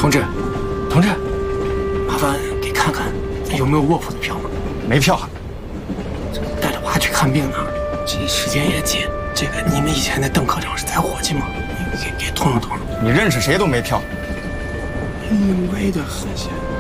同志，同志，麻烦给看看咱有没有卧铺的票吗？ 没票。 带着娃去看病呢，这时间也紧。这个你们以前的邓科长是在伙计吗？你给通融通融。 你认识谁都没票。 卑微的很些。